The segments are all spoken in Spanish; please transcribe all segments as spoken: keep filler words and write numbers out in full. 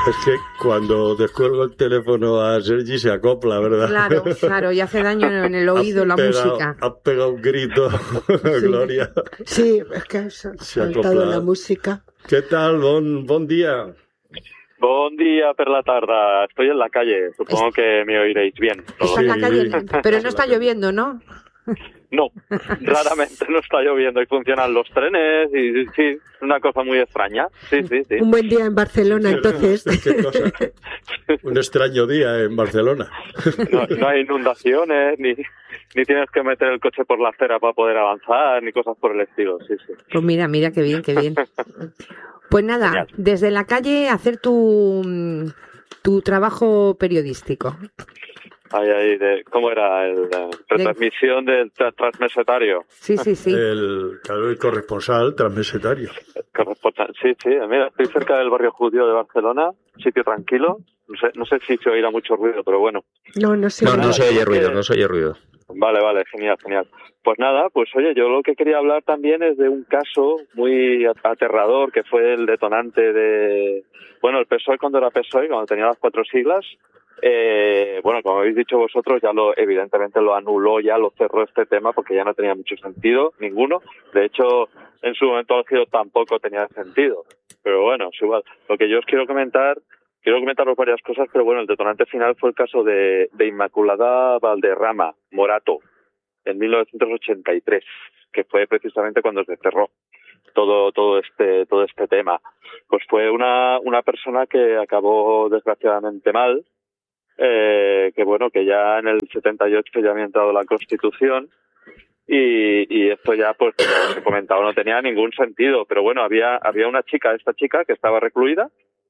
Es que cuando descuelgo el teléfono a Sergi se acopla, ¿verdad? Claro, claro, y hace daño en el oído la pegado, música. Ha pegado un grito, sí. Gloria. Sí, es que ha saltado la música. ¿Qué tal? Bon, bon día. Bon día per la tarda. Estoy en la calle. Supongo es... que me oiréis bien. Está en la calle, pero no está lloviendo, ¿no? No, raramente no está lloviendo y funcionan los trenes y sí, es una cosa muy extraña. Sí, sí, sí. Un buen día en Barcelona, entonces. ¿Qué cosa? Un extraño día en Barcelona. No, no hay inundaciones, ni, ni tienes que meter el coche por la acera para poder avanzar, ni cosas por el estilo. Sí, sí. Pues mira, mira qué bien, qué bien. Pues nada, genial. Desde la calle hacer tu, tu trabajo periodístico. Ahí, ahí, de, ¿cómo era? El, la retransmisión de... del tra transmesetario. Sí, sí, sí. El, claro, el corresponsal transmesetario. Corresponsal, sí, sí. Mira, estoy cerca del barrio judío de Barcelona, sitio tranquilo. No sé, no sé si se oirá mucho ruido, pero bueno. No, no se no, no se oye ruido, no se oye ruido. Vale, vale, genial, genial. Pues nada, pues oye, yo lo que quería hablar también es de un caso muy aterrador que fue el detonante de... Bueno, el P S O E cuando era P S O E, cuando tenía las cuatro siglas... Eh, bueno, como habéis dicho vosotros, ya lo evidentemente lo anuló, ya lo cerró este tema porque ya no tenía mucho sentido, ninguno. De hecho, en su momento álgido tampoco tenía sentido. Pero bueno, es igual. Lo que yo os quiero comentar, quiero comentaros varias cosas, pero bueno, el detonante final fue el caso de, de Inmaculada Valderrama Morato, en mil novecientos ochenta y tres, que fue precisamente cuando se cerró todo todo este todo este tema. Pues fue una una persona que acabó desgraciadamente mal. Eh, que bueno, que ya en el setenta y ocho ya había entrado la Constitución y, y esto ya, pues, como os he comentado, no tenía ningún sentido, pero bueno, había había una chica, esta chica que estaba recluida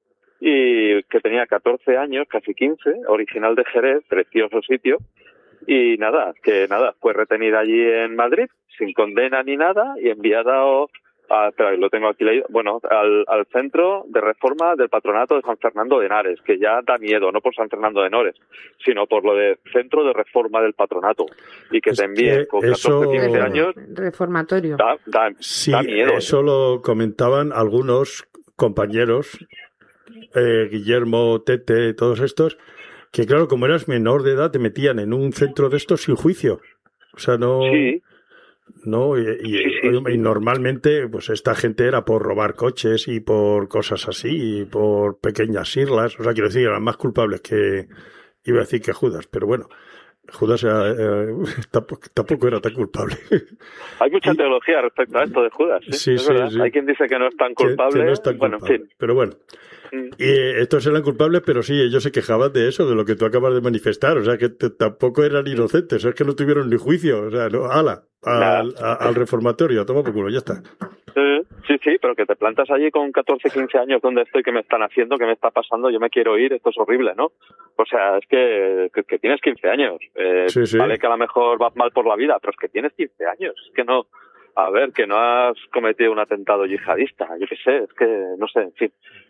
y que tenía catorce años, casi quince, original de Jerez, precioso sitio, y nada, que nada, fue retenida allí en Madrid, sin condena ni nada, y enviada a, espera, lo tengo aquí leído, bueno, al, al centro de reforma del patronato de San Fernando de Henares, que ya da miedo, no por San Fernando de Henares, sino por lo de centro de reforma del patronato, y que es te envíen que con catorce, quince años. Reformatorio. Da, da, sí, da miedo. Eso lo comentaban algunos compañeros, eh, Guillermo, Tete, todos estos, que claro, como eras menor de edad, te metían en un centro de estos sin juicio. O sea, no... Sí. No, y, y, sí, sí, y, y normalmente pues esta gente era por robar coches y por cosas así, y por pequeñas islas, o sea, quiero decir, eran más culpables que, iba a decir que Judas, pero bueno, Judas era, eh, tampoco, tampoco era tan culpable. Hay mucha y, teología respecto a esto de Judas, ¿sí? Sí, es sí, verdad. sí. Hay quien dice que no es tan culpable, que, que no es tan bueno, culpable, en fin. Pero bueno. Mm. Y eh, estos eran culpables, pero sí, ellos se quejaban de eso, de lo que tú acabas de manifestar, o sea, que te, tampoco eran inocentes, es que no tuvieron ni juicio, o sea, no, ala. Al, a, al reformatorio, toma por culo, ya está. Sí, sí, pero que te plantas allí con catorce, quince años, ¿dónde estoy? ¿Qué me están haciendo? ¿Qué me está pasando? Yo me quiero ir, esto es horrible, ¿no? O sea, es que, que, que tienes quince años. Eh, sí, sí. Vale que a lo mejor vas mal por la vida, pero es que tienes quince años. Es que no, a ver, que no has cometido un atentado yihadista, yo qué sé, es que, no sé, en fin.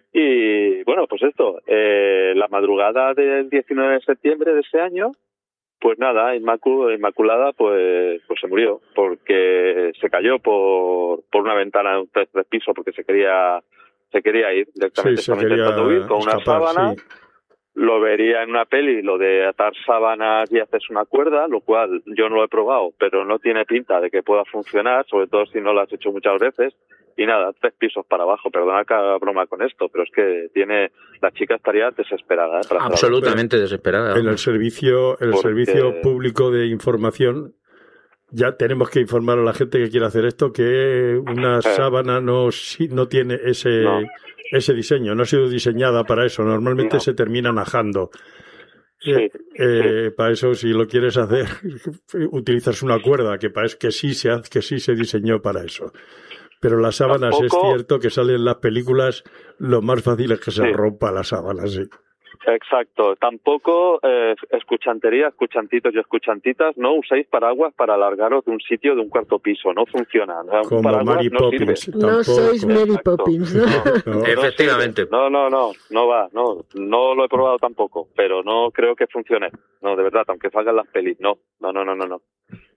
Y bueno, pues esto, eh, la madrugada del diecinueve de septiembre de ese año, pues nada, Inmacu, Inmaculada pues pues se murió porque se cayó por por una ventana de un tercer piso porque se quería se quería ir directamente, sí, estaba intentando huir con escapar, una sábana. Sí. Lo vería en una peli, lo de atar sábanas y haces una cuerda, lo cual yo no lo he probado, pero no tiene pinta de que pueda funcionar, sobre todo si no lo has hecho muchas veces. Y nada, tres pisos para abajo, perdona que haga broma con esto, pero es que tiene, la chica estaría desesperada. ¿eh? Para Absolutamente desesperada. En el servicio, en el Porque... servicio público de información, ya tenemos que informar a la gente que quiere hacer esto que una eh. sábana no, no tiene ese... No. Ese diseño no ha sido diseñada para eso. Normalmente no. se termina najando. Sí, eh, eh, sí. Para eso, si lo quieres hacer, utilizas una cuerda que parece que sí se que sí se diseñó para eso. Pero las sábanas Tampoco... es cierto que salen en las películas, lo más fácil es que se sí. rompa la sábana, sí. Exacto. Tampoco eh, escuchantería, escuchantitos y escuchantitas, no uséis paraguas para alargaros de un sitio de un cuarto piso. No funciona. Como Mary no Poppins. Sirve. No sois Mary Exacto. Poppins, ¿no? No, no, Efectivamente. No, no, no, no va. No, no lo he probado tampoco, pero no creo que funcione. No, de verdad, aunque salgan las pelis. No, no, no, no, no. no.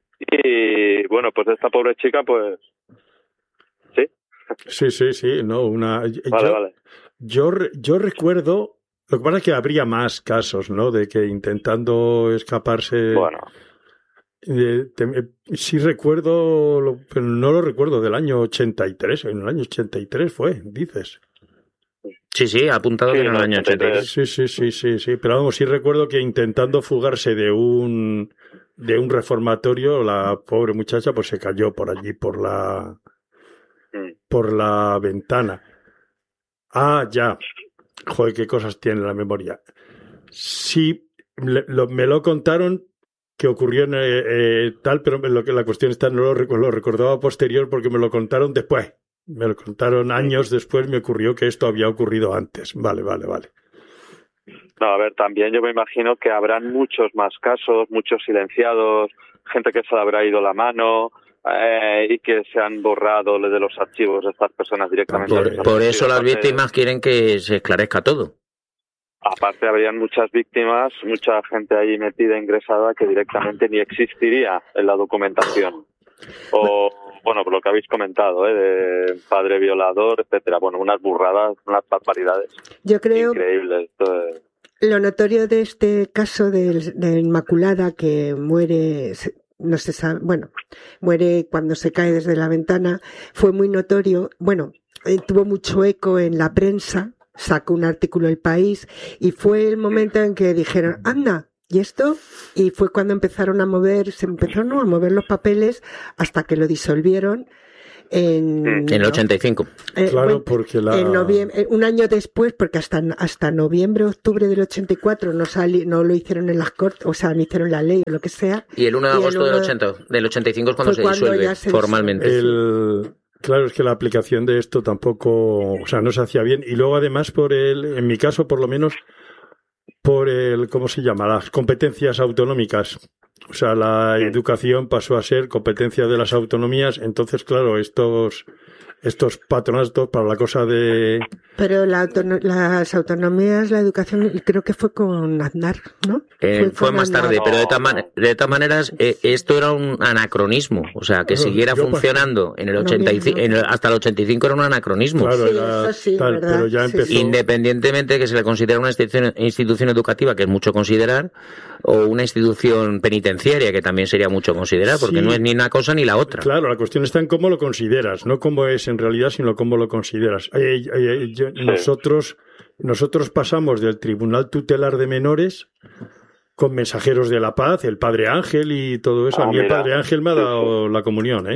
Y bueno, pues esta pobre chica, pues... ¿Sí? Sí, sí, sí. No, una... Vale, yo, vale. Yo, yo recuerdo... Lo que pasa es que habría más casos, ¿no? De que intentando escaparse... Bueno. Eh, te, sí recuerdo, lo, pero no lo recuerdo, del año ochenta y tres. En el año ochenta y tres fue, dices. Sí, sí, apuntado Sí, que en el año ochenta y tres. Sí, sí, sí, sí, sí. Pero vamos, sí recuerdo que intentando fugarse de un de un reformatorio, la pobre muchacha pues se cayó por allí, por la por la ventana. Ah, ya. Joder, qué cosas tiene la memoria. Sí, le, lo, me lo contaron que ocurrió en eh, eh, tal, pero lo que la cuestión está, no lo, lo recordaba posterior porque me lo contaron después. Me lo contaron años después, me ocurrió que esto había ocurrido antes. Vale, vale, vale. No, a ver, también yo me imagino que habrán muchos más casos, muchos silenciados, gente que se le habrá ido la mano eh, y que se han borrado de los archivos de estas personas directamente. Por, por eso las víctimas quieren que se esclarezca todo. Aparte habrían muchas víctimas, mucha gente ahí metida, ingresada, que directamente ni existiría en la documentación. O, bueno, por lo que habéis comentado, ¿eh? De padre violador, etcétera. Bueno, unas burradas, unas barbaridades. Yo creo... Increíbles. Esto es... Lo notorio de este caso de, de Inmaculada, que muere, no se sabe, bueno, muere cuando se cae desde la ventana, fue muy notorio. Bueno, eh, tuvo mucho eco en la prensa, sacó un artículo El País y fue el momento en que dijeron, anda, ¿y esto? Y fue cuando empezaron a mover, se empezaron a mover los papeles hasta que lo disolvieron. En, en el ochenta y cinco. Eh, claro, bueno, porque la... en noviembre, un año después, porque hasta hasta noviembre, octubre del ochenta y cuatro no sali, no lo hicieron en las cortes, o sea, no hicieron la ley o lo que sea. Y el uno de agosto del ochenta, del ochenta y cinco es cuando se cuando disuelve se formalmente. El, claro, es que la aplicación de esto tampoco, o sea, no se hacía bien. Y luego además por el, en mi caso por lo menos, por el, ¿cómo se llama? Las competencias autonómicas. O sea, la educación pasó a ser competencia de las autonomías. Entonces, claro, estos estos patronatos para la cosa de... Pero la autono las autonomías, la educación, creo que fue con Aznar, ¿no? Eh, fue, fue más Aznar. tarde, pero de, ta de todas maneras, eh, esto era un anacronismo. O sea, que siguiera Yo funcionando en el ochenta y cinco, no, en el, hasta el ochenta y cinco era un anacronismo. Claro, sí, era eso sí, tal, ¿verdad? pero ya sí, empezó... Independientemente de que se le considere una institución, institución educativa, que es mucho considerar, o una institución penitenciaria, que también sería mucho considerar, porque sí, no es ni una cosa ni la otra. Claro, la cuestión está en cómo lo consideras, no cómo es en realidad, sino cómo lo consideras. Eh, eh, eh, yo, nosotros, nosotros pasamos del Tribunal Tutelar de Menores con mensajeros de la paz, el Padre Ángel y todo eso. Ah, a mí mira. El Padre Ángel me ha dado sí, sí. la comunión, ¿eh?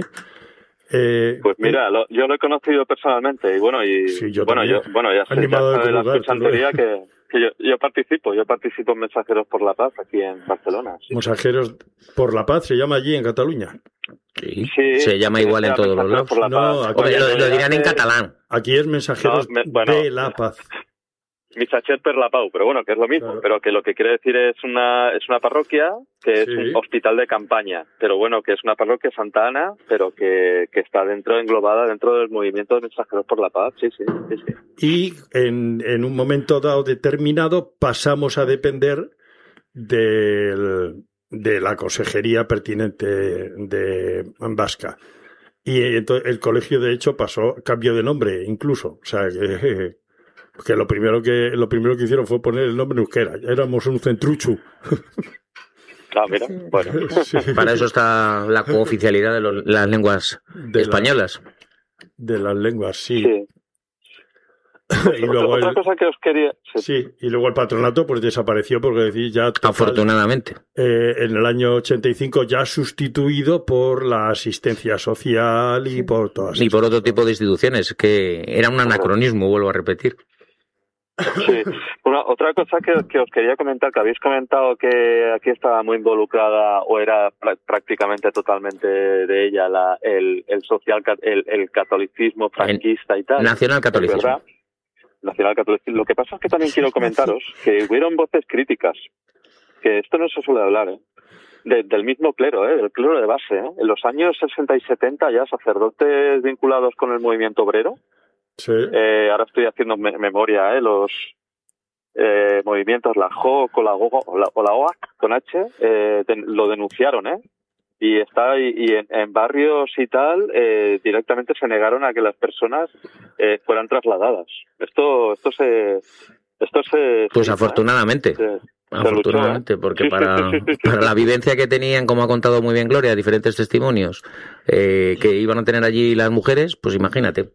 Eh, pues mira, lo, yo lo he conocido personalmente y bueno, y sí, yo bueno, yo, bueno, ya sé, ya de la fecha anterior que, que yo, yo participo, yo participo en Mensajeros por la Paz aquí en Barcelona. Sí. Mensajeros por la Paz se llama allí en Cataluña. Sí, sí se llama igual en todos los lados. No, aquí Hombre, lo, lo dirán en catalán. Aquí es Mensajeros no, me, bueno, de la Paz. Missatgers per la Pau, pero bueno, que es lo mismo, claro. Pero que lo que quiere decir es una es una parroquia que es sí. un hospital de campaña, pero bueno, que es una parroquia Santa Ana, pero que, que está dentro, englobada dentro del movimiento de Mensajeros por la Paz, sí, sí, sí, sí. Y en, en un momento dado determinado pasamos a depender del, de la consejería pertinente de Ambasca. Y entonces el colegio, de hecho, pasó, cambió de nombre incluso, o sea que... Porque lo primero que lo primero que hicieron fue poner el nombre en euskera. Éramos un centruchu. Ah, mira, bueno. Sí. Para eso está la cooficialidad de los, las lenguas de españolas. La, de las lenguas, sí. sí. y luego otra el, cosa que os quería... Sí. sí, y luego el patronato pues desapareció porque decir ya... Total, afortunadamente. Eh, en el año ochenta y cinco ya sustituido por la asistencia social y por todas Y por otro cosas. tipo de instituciones, que era un anacronismo, vuelvo a repetir. Sí, una, otra cosa que, que os quería comentar, que habéis comentado que aquí estaba muy involucrada o era pr prácticamente totalmente de ella la, el, el social, el, el catolicismo franquista y tal. Nacional catolicismo. ¿Verdad? Nacional catolicismo. Lo que pasa es que también quiero comentaros que hubieron voces críticas, que esto no se suele hablar, ¿eh? De, del mismo clero, ¿eh? Del clero de base, ¿eh? En los años sesenta y setenta ya sacerdotes vinculados con el movimiento obrero. Sí. Eh, ahora estoy haciendo me memoria, ¿eh? Los eh, movimientos, la J O C o la, o la, o la O A C con H, eh, de, lo denunciaron, ¿eh? Y está y, y en, en barrios y tal, eh, directamente se negaron a que las personas eh, fueran trasladadas. Esto, esto se, Esto se... Pues se afortunadamente. hizo, ¿eh? Se, Afortunadamente, se luchó, ¿eh? porque sí, para, sí, sí, sí, sí, para sí. la vivencia que tenían, como ha contado muy bien Gloria, diferentes testimonios eh, que iban a tener allí las mujeres, pues imagínate.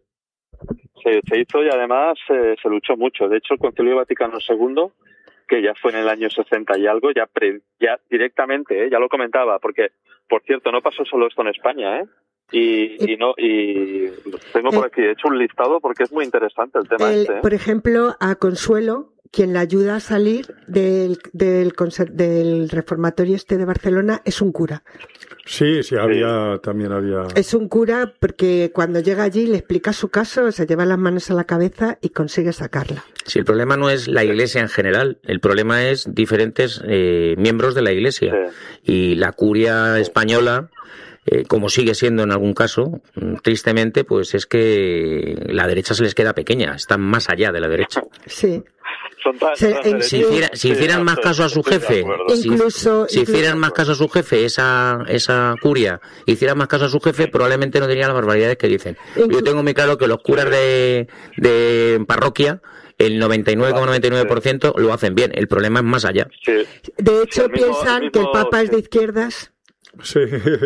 Se, se hizo y además eh, se luchó mucho. De hecho, el Concilio Vaticano segundo, que ya fue en el año sesenta y algo, ya pre, ya directamente, ¿eh? Ya lo comentaba, porque, por cierto, no pasó solo esto en España, ¿eh? Y, y no y tengo por aquí, he hecho un listado porque es muy interesante el tema el, este, ¿eh? Por ejemplo, a Consuelo, quien la ayuda a salir del, del, del reformatorio este de Barcelona, es un cura. Sí, sí, había, sí. también había... Es un cura porque cuando llega allí le explica su caso, se lleva las manos a la cabeza y consigue sacarla. Sí, el problema no es la Iglesia en general, el problema es diferentes eh, miembros de la Iglesia. Sí. Y la curia española... Eh, como sigue siendo en algún caso, tristemente, pues es que la derecha se les queda pequeña, están más allá de la derecha. Sí. Se, en, si, hiciera, si hicieran más caso a su jefe, si, incluso, si hicieran más caso a su jefe, esa, esa curia, hicieran más caso a su jefe, probablemente no dirían las barbaridades que dicen. Yo tengo muy claro que los curas de, de parroquia, el noventa y nueve coma noventa y nueve por ciento lo hacen bien, el problema es más allá. De hecho, sí, mismo, piensan mismo, que el Papa es de izquierdas. Sí,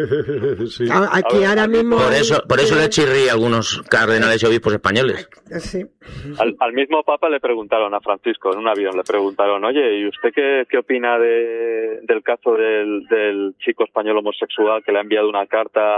sí. Aquí ver, ahora mismo por eso por eso le chirrí a algunos cardenales y obispos españoles. Sí. Al, al mismo Papa le preguntaron a Francisco en un avión, le preguntaron, oye, ¿y usted qué, qué opina de, del caso del, del chico español homosexual que le ha enviado una carta?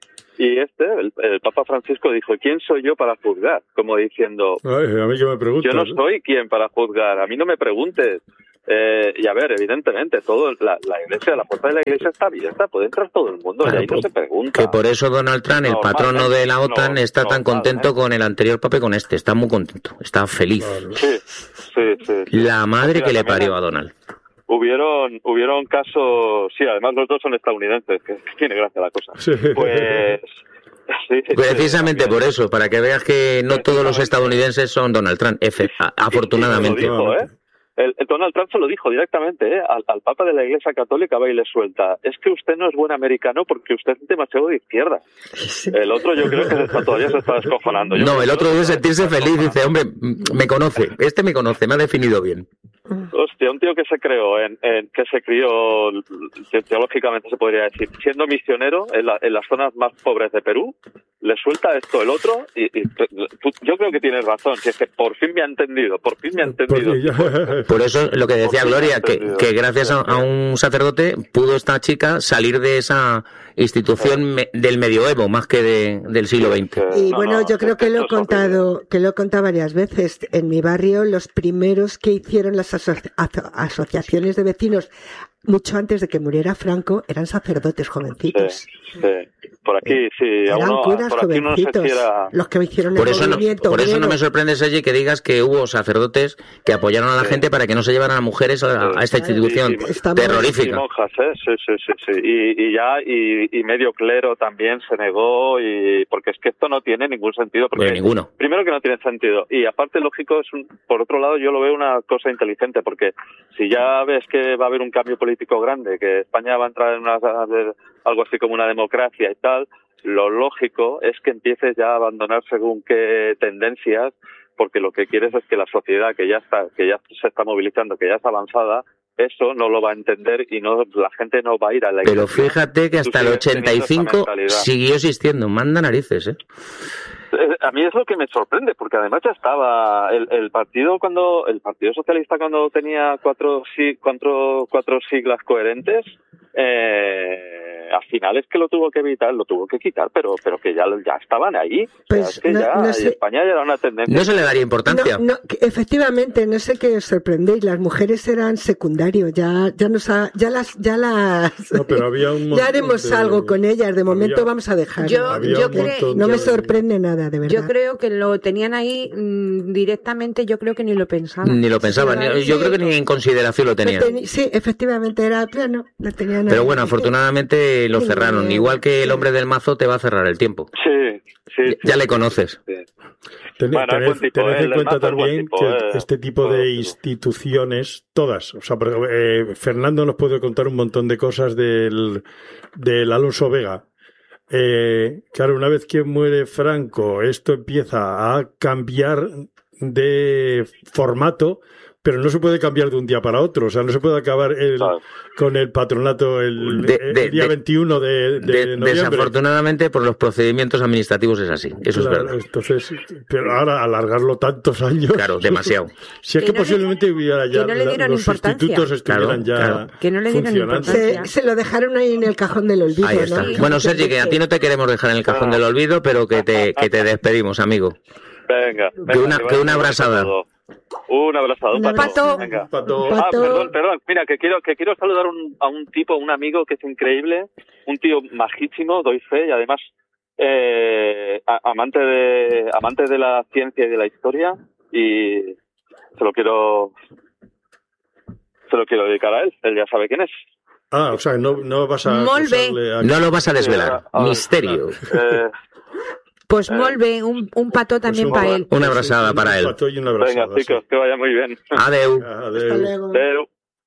Y este, el, el Papa Francisco dijo, ¿quién soy yo para juzgar? Como diciendo, Ay, a mí que me preguntas, yo no soy quien para juzgar, a mí no me preguntes. Eh, y a ver, evidentemente, todo la, la iglesia, la puerta de la iglesia está abierta, puede entrar todo el mundo, claro, y ahí no se pregunta. Que por eso Donald Trump, el patrono de la OTAN, no, está no, tan contento ¿eh? con el anterior papa y con este, está muy contento, está feliz. Claro. Sí, sí, sí, sí. La madre sí, que le parió a Donald. Hubieron, hubieron casos, sí, además los dos son estadounidenses, que, que tiene gracia la cosa. Sí. Pues... Sí, precisamente sí, por eso, para que veas que no todos los estadounidenses son Donald Trump, F, afortunadamente. Y, y lo dijo, ¿eh? El, el Donald Trump se lo dijo directamente, ¿eh? al, al Papa de la Iglesia Católica, va y le suelta. Es que usted no es buen americano porque usted es demasiado de izquierda. El otro yo creo que se está, todavía se está descojonando. Yo no, el otro debe sentirse feliz, dice, hombre, me conoce, este me conoce, me ha definido bien. Hostia, un tío que se creó, en, en, que se crió, teológicamente se podría decir, siendo misionero en, la, en las zonas más pobres de Perú, le suelta esto el otro y, y tú, yo creo que tienes razón, si es que por fin me ha entendido, por fin me ha entendido. Por eso lo que decía Gloria, que, que gracias a, a un sacerdote pudo esta chica salir de esa institución me, del medioevo más que de, del siglo veinte. Y bueno, yo creo que lo he contado, que lo he contado varias veces. En mi barrio, los primeros que hicieron las aso aso asociaciones de vecinos mucho antes de que muriera Franco eran sacerdotes jovencitos. Sí, sí. Por aquí, sí. Eran uno, curas por aquí jovencitos, no sé si era... los que hicieron por el eso movimiento. No, por eso no me sorprende, Sergi, que digas que hubo sacerdotes que apoyaron a la sí. gente para que no se llevaran a mujeres a, a esta institución sí, sí, terrorífica. Y monjas, ¿eh? Sí, sí, sí. sí. Y, y ya, y, y medio clero también se negó, y porque es que esto no tiene ningún sentido. Porque pues ninguno. Primero que no tiene sentido. Y aparte, lógico, es un, por otro lado, yo lo veo una cosa inteligente, porque si ya ves que va a haber un cambio político grande, que España va a entrar en una, algo así como una democracia y tal, lo lógico es que empieces ya a abandonar según qué tendencias, porque lo que quieres es que la sociedad que ya está, que ya se está movilizando, que ya está avanzada, eso no lo va a entender y no la gente no va a ir a la iglesia. Pero fíjate que hasta el ochenta y cinco siguió existiendo, manda narices, ¿eh? A mí es lo que me sorprende, porque además ya estaba el, el partido cuando el Partido Socialista cuando tenía cuatro cuatro cuatro siglas coherentes, eh, al final es que lo tuvo que evitar, lo tuvo que quitar, pero pero que ya ya estaban ahí. Pues, o sea, es que no, ya no sé, España ya era una tendencia. No se le daría importancia. No, no, efectivamente, no sé qué os sorprendéis. Las mujeres eran secundario, ya ya nos ha, ya las ya las no, pero había un ya haremos de, algo con ellas. De momento había, vamos a dejar. Yo, yo creo, no yo, me sorprende nada, de verdad. Yo creo que lo tenían ahí mmm, directamente. Yo creo que ni lo pensaban. Ni lo pensaban. Ni, yo sí, creo que ni en consideración lo tenían. Ten, sí, efectivamente era plano. Lo tenían pero ahí. bueno, afortunadamente lo cerraron. Sí, igual que el hombre del mazo te va a cerrar el tiempo. Sí, sí. Ya, ya sí, le conoces. Sí. Ten, bueno, tened, tipo, tened en cuenta también tipo, que eh, este tipo de tipo. instituciones, todas, o sea, eh, Fernando nos puede contar un montón de cosas del, del Alonso Vega. Eh, claro, una vez que muere Franco, esto empieza a cambiar de formato, pero no se puede cambiar de un día para otro. O sea, no se puede acabar el, claro. con el patronato el, de, el, de, el día de, veintiuno de, de, de noviembre. Desafortunadamente, por los procedimientos administrativos es así. Eso claro, es verdad. Entonces, pero ahora alargarlo tantos años. Claro, demasiado. Si es que, que no posiblemente le, hubiera ya que no le la, los sustitutos estuvieran claro, ya claro. Que no le dieron importancia. Se, se lo dejaron ahí en el cajón del olvido. Ahí está. ¿no? Bueno, Sergi, que a ti no te queremos dejar en el cajón del olvido, pero que te, que te despedimos, amigo. Venga, venga que una, que una abrazada. Un abrazado, un pato. pato. Venga. pato. Ah, perdón, perdón. Mira, que quiero que quiero saludar un, a un tipo, un amigo que es increíble, un tío majísimo, doy fe, y además eh, amante de amante de la ciencia y de la historia, y se lo quiero se lo quiero dedicar a él. Él ya sabe quién es. Ah, o sea, no, no vas a... A... No lo vas a desvelar. Sí, misterio. Eh, Pues eh, molt bé, un, un petó también pues para él. Una abrazada sí, para un él. Pató y una abrazada, venga, chicos, sí. Que vaya muy bien. Adeu. Adeu. Hasta luego. Adeu.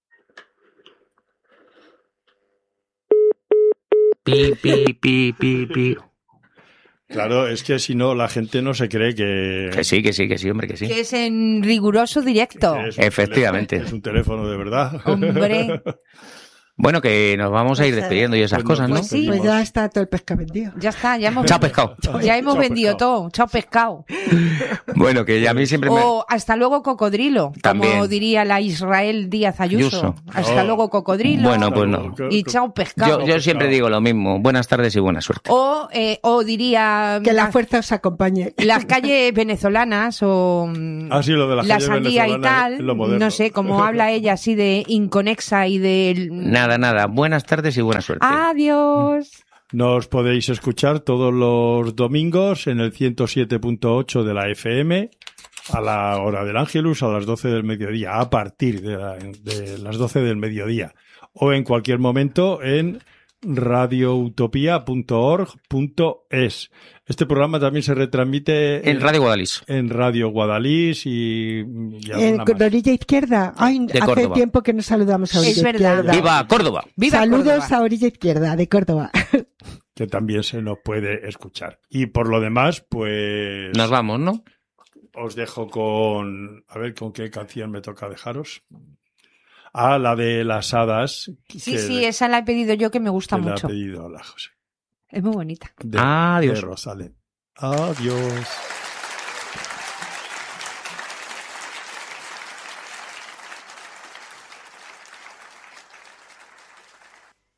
Pi, pi, pi, pi, pi. Claro, es que si no, la gente no se cree que... Que sí, que sí, que sí, hombre, que sí. Que es en riguroso directo. Es Efectivamente. Teléfono, es un teléfono de verdad. Hombre... Bueno, que nos vamos a ir despidiendo y esas pues cosas, ¿no? Pues sí. Pues ya está todo el pescado vendido. Ya está, ya hemos, Chao pescado. Ya hemos Chao vendido pescado. todo. Chao pescado. Bueno, que a mí siempre me... O hasta luego cocodrilo, También. como diría la Israel Díaz Ayuso. Ayuso. Hasta Oh. luego cocodrilo. Bueno, pues no. Y chao pescado. Yo, yo siempre digo lo mismo. Buenas tardes y buena suerte. O, eh, o diría... Que la fuerza os acompañe. Las calles venezolanas o Ah, sí, lo de las la calles sandía y venezolanas tal, es lo moderno. no sé, como habla ella así de inconexa y de... Nada, nada. Buenas tardes y buena suerte. Adiós. Nos podéis escuchar todos los domingos en el ciento siete punto ocho de la F M a la hora del Ángelus a las doce del mediodía, a partir de, la, de las doce del mediodía, o en cualquier momento en radioutopía punto org punto es. Este programa también se retransmite En Radio Guadalís. en Radio Guadalís y, y En alguna más. Orilla Izquierda. Ay, De hace Córdoba. tiempo que no saludamos a Orilla Es verdad. Izquierda. ¡Viva Córdoba! Viva Saludos Córdoba. a Orilla Izquierda de Córdoba. Que también se nos puede escuchar. Y por lo demás, pues... Nos vamos, ¿no? Os dejo con... A ver, ¿con qué canción me toca dejaros? Ah, la de las hadas. Sí, que, sí, esa la he pedido yo, que me gusta que la mucho. ha pedido la José. Es muy bonita. De, Adiós. de Rosalén. Adiós.